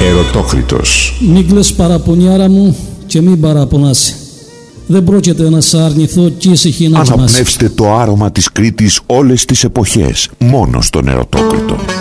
Ερωτόκριτος. Μην κλαις παραπονιάρα μου και μην παραπονάσαι. Δεν πρόκειται να σ' αρνηθώ κι ήσυχη να κοιμάσαι. Αναπνεύστε το άρωμα της Κρήτης όλες τις εποχές, μόνο στον Ερωτόκριτο.